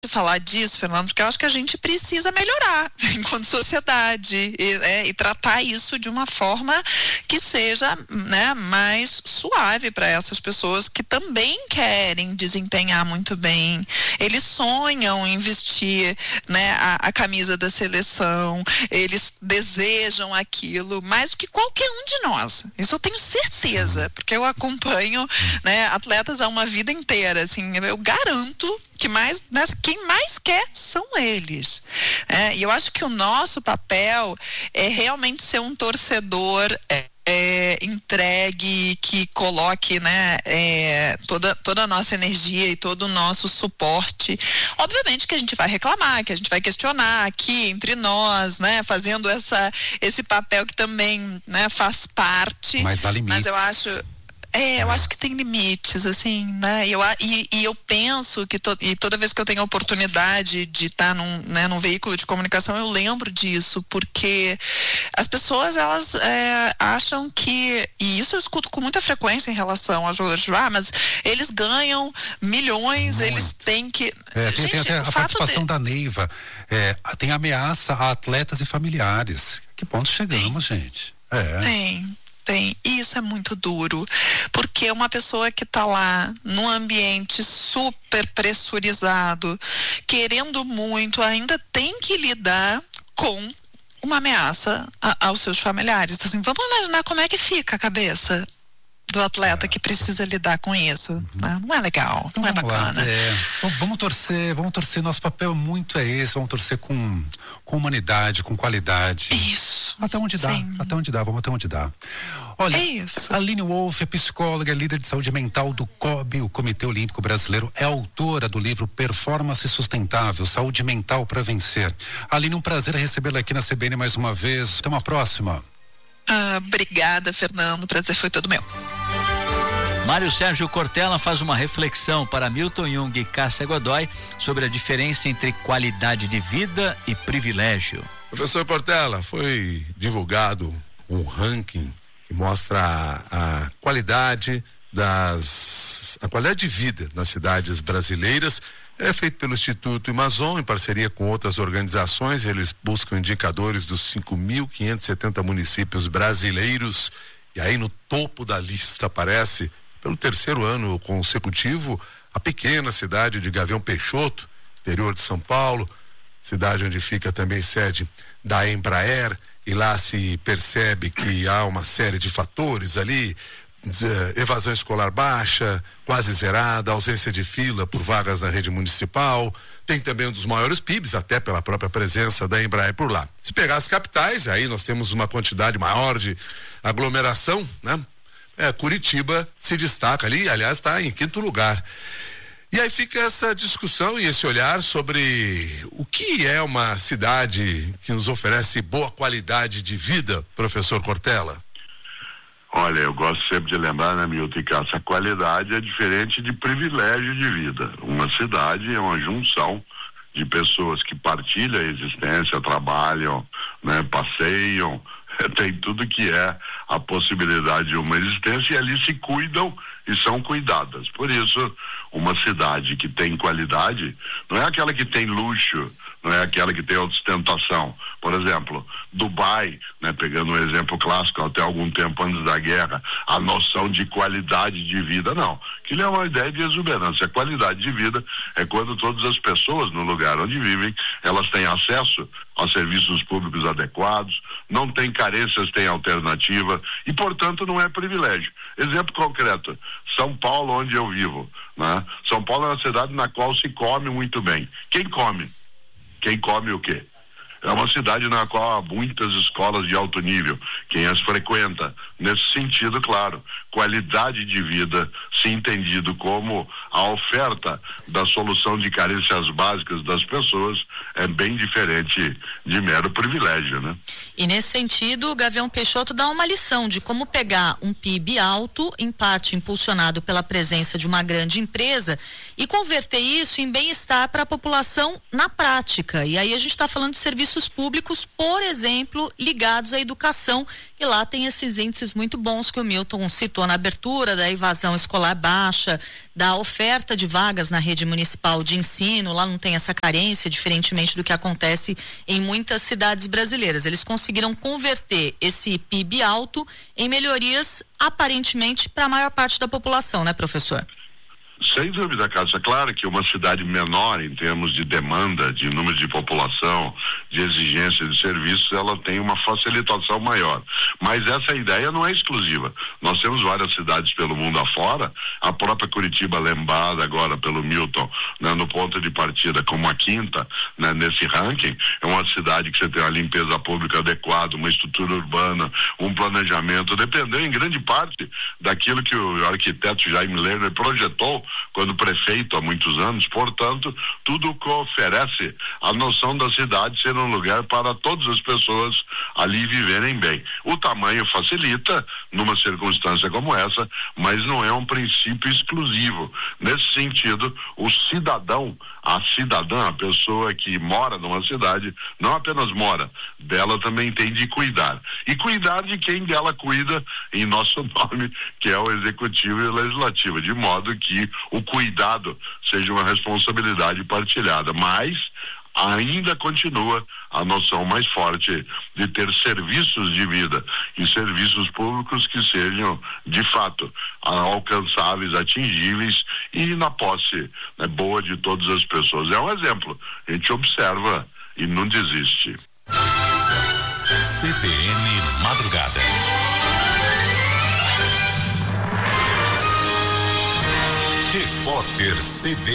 falar disso, Fernando, porque eu acho que a gente precisa melhorar enquanto sociedade e tratar isso de uma forma que seja, né, mais suave para essas pessoas que também querem desempenhar muito bem. Eles sonham em vestir, né, a camisa da seleção, eles desejam aquilo mais do que qualquer um de nós. Isso eu tenho certeza, porque eu acompanho, né, atletas há uma vida inteira, assim, eu garanto que quem mais quer são eles. E eu acho que o nosso papel é realmente ser um torcedor entregue, que coloque, né, toda a nossa energia e todo o nosso suporte. Obviamente que a gente vai reclamar, que a gente vai questionar aqui entre nós, né, fazendo esse papel que também, né, faz parte. Mas há limites. Mas eu acho que tem limites, assim, né? E eu penso que toda vez que eu tenho a oportunidade de estar num veículo de comunicação, eu lembro disso, porque as pessoas, elas acham que, e isso eu escuto com muita frequência em relação aos jogadores de mas eles ganham milhões, muito. Eles têm que... tem até a participação da Neiva, tem ameaça a atletas e familiares. Que ponto chegamos, gente? Tem, e isso é muito duro, porque uma pessoa que está lá num ambiente super pressurizado, querendo muito, ainda tem que lidar com uma ameaça aos seus familiares. Então, assim, vamos imaginar como é que fica a cabeça do atleta que precisa lidar com isso, né? Não é legal, não é bacana. Vamos torcer, nosso papel muito é esse, vamos torcer com humanidade, com qualidade. Isso. Até onde dá, vamos até onde dá. Olha, a Aline Wolff é psicóloga, líder de saúde mental do COB, o Comitê Olímpico Brasileiro, é autora do livro Performance Sustentável, Saúde Mental para Vencer. Aline, um prazer recebê-la aqui na CBN mais uma vez. Até uma próxima. Obrigada, Fernando, o prazer foi todo meu. Mário Sérgio Cortella faz uma reflexão para Milton Jung e Cássia Godoy sobre a diferença entre qualidade de vida e privilégio. Professor Cortella, foi divulgado um ranking que mostra a qualidade de vida nas cidades brasileiras. É feito pelo Instituto Amazon, em parceria com outras organizações. Eles buscam indicadores dos 5.570 municípios brasileiros. E aí no topo da lista aparece, pelo terceiro ano consecutivo, a pequena cidade de Gavião Peixoto, interior de São Paulo, cidade onde fica também sede da Embraer, e lá se percebe que há uma série de fatores ali, evasão escolar baixa, quase zerada, ausência de fila por vagas na rede municipal. Tem também um dos maiores PIBs, até pela própria presença da Embraer por lá. Se pegar as capitais, aí nós temos uma quantidade maior de aglomeração, né? Curitiba se destaca ali, aliás, está em quinto lugar. E aí fica essa discussão e esse olhar sobre o que é uma cidade que nos oferece boa qualidade de vida, professor Cortella. Olha, eu gosto sempre de lembrar, né, Milton, que essa qualidade é diferente de privilégio de vida. Uma cidade é uma junção de pessoas que partilham a existência, trabalham, né, passeiam, tem tudo que é a possibilidade de uma existência, e ali se cuidam e são cuidadas. Por isso, uma cidade que tem qualidade não é aquela que tem luxo, não é aquela que tem ostentação. Por exemplo, Dubai, né, pegando um exemplo clássico, até algum tempo antes da guerra, a noção de qualidade de vida, não. Aquilo é uma ideia de exuberância. A qualidade de vida é quando todas as pessoas no lugar onde vivem, elas têm acesso aos serviços públicos adequados, não tem carências, tem alternativa, e portanto não é privilégio. Exemplo concreto, São Paulo, onde eu vivo, né? São Paulo é uma cidade na qual se come muito bem. Quem come? Quem come o quê? É uma cidade na qual há muitas escolas de alto nível, quem as frequenta. Nesse sentido, claro, qualidade de vida, se entendido como a oferta da solução de carências básicas das pessoas, é bem diferente de mero privilégio, né? E nesse sentido, o Gavião Peixoto dá uma lição de como pegar um PIB alto, em parte impulsionado pela presença de uma grande empresa, e converter isso em bem-estar para a população na prática. E aí a gente está falando de serviços serviços públicos, por exemplo, ligados à educação, e lá tem esses índices muito bons que o Milton citou na abertura, da evasão escolar baixa, da oferta de vagas na rede municipal de ensino. Lá não tem essa carência, diferentemente do que acontece em muitas cidades brasileiras. Eles conseguiram converter esse PIB alto em melhorias aparentemente para a maior parte da população, né, professor? Sem dúvida, Cássia. Claro que uma cidade menor em termos de demanda, de número de população, de exigência de serviços, ela tem uma facilitação maior. Mas essa ideia não é exclusiva. Nós temos várias cidades pelo mundo afora, a própria Curitiba, lembrada agora pelo Milton, né, no ponto de partida como a quinta, né, nesse ranking, é uma cidade que você tem uma limpeza pública adequada, uma estrutura urbana, um planejamento, dependendo em grande parte daquilo que o arquiteto Jaime Lerner projetou quando prefeito há muitos anos. Portanto, tudo que oferece a noção da cidade ser um lugar para todas as pessoas ali viverem bem. O tamanho facilita numa circunstância como essa, mas não é um princípio exclusivo. Nesse sentido, o cidadão, a cidadã, a pessoa que mora numa cidade, não apenas mora, dela também tem de cuidar. E cuidar de quem dela cuida em nosso nome, que é o executivo e o legislativo, de modo que o cuidado seja uma responsabilidade partilhada, mas ainda continua a noção mais forte de ter serviços de vida e serviços públicos que sejam de fato alcançáveis, atingíveis e na posse, né, boa de todas as pessoas. É um exemplo, a gente observa e não desiste. CBN Madrugada. Repórter CBN.